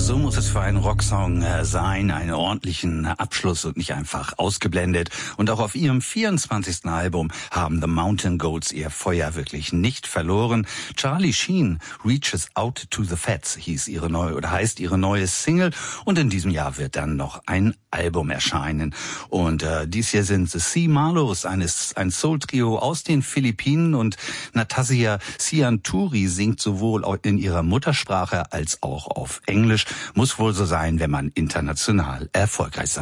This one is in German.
So muss es für einen Rocksong sein, einen ordentlichen Abschluss und nicht einfach ausgeblendet. Und auch auf ihrem 24. Album haben The Mountain Goats ihr Feuer wirklich nicht verloren. Charlie Sheen Reaches Out to the Fats heißt ihre neue Single. Und in diesem Jahr wird dann noch ein Album erscheinen. Und dies hier sind The Sea Marlows, ein Soul-Trio aus den Philippinen. Und Natassia Sianturi singt sowohl in ihrer Muttersprache als auch auf Englisch. Muss wohl so sein, wenn man international erfolgreich sein